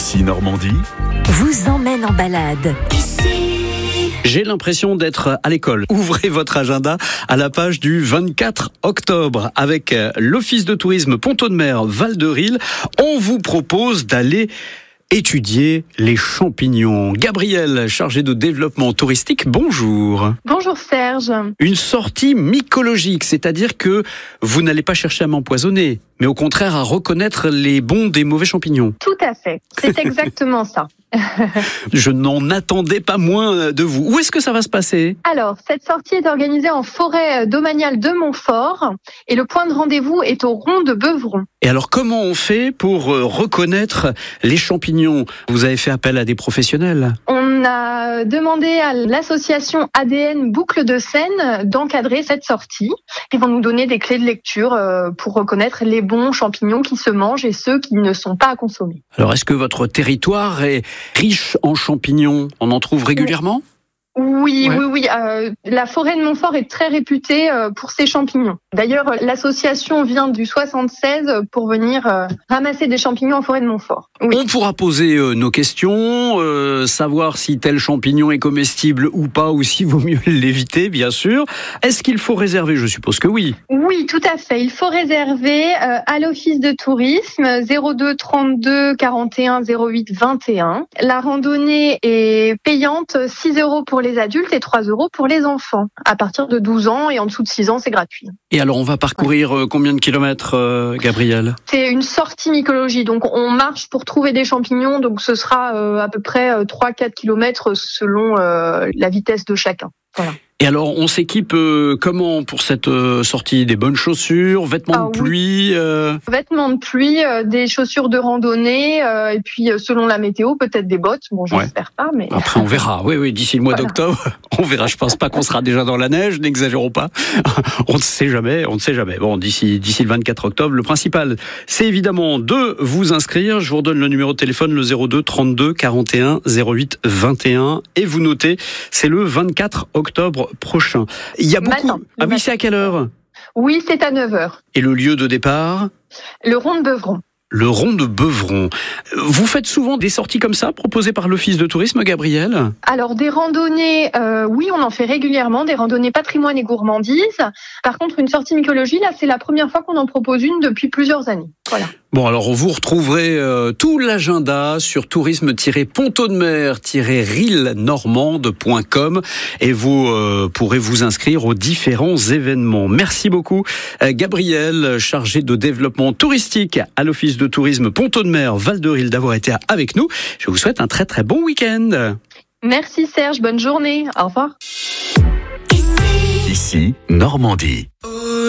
Ici Normandie vous emmène en balade. J'ai l'impression d'être à l'école. Ouvrez votre agenda à la page du 24 octobre avec l'Office de tourisme Ponto-de-Mer Val-de-Ril. On vous propose d'aller étudier les champignons. Gabrielle, chargée de développement touristique, bonjour. Bonjour Serge. Une sortie mycologique, c'est-à-dire que vous n'allez pas chercher à m'empoisonner, mais au contraire à reconnaître les bons des mauvais champignons. Tout à fait, c'est exactement ça. Je n'en attendais pas moins de vous. Où est-ce que ça va se passer ? Alors, cette sortie est organisée en forêt domaniale de Montfort et le point de rendez-vous est au rond de Beuvron. Et alors, comment on fait pour reconnaître les champignons ? Vous avez fait appel à des professionnels ? On a demandé à l'association ADN Boucle de Seine d'encadrer cette sortie. Ils vont nous donner des clés de lecture pour reconnaître les bons champignons qui se mangent et ceux qui ne sont pas à consommer. Alors, est-ce que votre territoire est riche en champignons? On en trouve régulièrement ? Oui. La forêt de Montfort est très réputée pour ses champignons. D'ailleurs, l'association vient du 76 pour venir ramasser des champignons en forêt de Montfort. Oui. On pourra poser nos questions, savoir si tel champignon est comestible ou pas, ou s'il vaut mieux l'éviter, bien sûr. Est-ce qu'il faut réserver ? Je suppose que oui. Oui, tout à fait. Il faut réserver à l'Office de tourisme 02 32 41 08 21. La randonnée est payante, 6 € pour les adultes et 3 € pour les enfants. À partir de 12 ans et en dessous de 6 ans, c'est gratuit. Et alors, on va parcourir combien de kilomètres, Gabrielle ? C'est une sortie mycologie, donc on marche pour trouver des champignons, donc ce sera à peu près 3-4 kilomètres selon la vitesse de chacun. Voilà. Et alors, on s'équipe comment pour cette sortie ? Des bonnes chaussures, vêtements de pluie Vêtements de pluie, des chaussures de randonnée, et puis selon la météo, peut-être des bottes. Bon, j'espère pas, mais... Après, on verra. Oui, d'ici le mois d'octobre, on verra. Je pense pas qu'on sera déjà dans la neige, n'exagérons pas. On ne sait jamais. Bon, d'ici le 24 octobre, le principal, c'est évidemment de vous inscrire. Je vous redonne le numéro de téléphone, le 02 32 41 08 21. Et vous notez, c'est le 24 octobre prochain. Il y a beaucoup... Ah oui, c'est à quelle heure ? Oui, c'est à 9h. Et le lieu de départ ? Le rond de Beuvron. Le rond de Beuvron. Vous faites souvent des sorties comme ça, proposées par l'Office de tourisme, Gabrielle ? Alors, des randonnées, oui, on en fait régulièrement, des randonnées patrimoine et gourmandise. Par contre, une sortie mycologie, là, c'est la première fois qu'on en propose une depuis plusieurs années. Voilà. Bon, alors vous retrouverez tout l'agenda sur tourisme-ponto-de-mer-rilnormande.com et vous pourrez vous inscrire aux différents événements. Merci beaucoup, Gabrielle, chargée de développement touristique à l'Office de tourisme Ponto-de-Mer Val-de-Ril, d'avoir été avec nous. Je vous souhaite un très très bon week-end. Merci Serge, bonne journée. Au revoir. Ici Normandie.